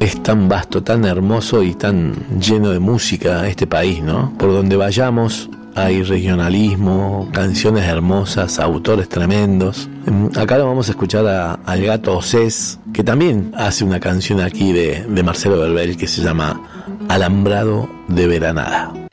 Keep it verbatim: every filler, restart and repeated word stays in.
es tan vasto, tan hermoso y tan lleno de música este país, ¿no? Por donde vayamos hay regionalismo, canciones hermosas, autores tremendos. Acá lo vamos a escuchar a, al Gato Océs, que también hace una canción aquí de, de Marcelo Verbel que se llama Alambrado de Veranada.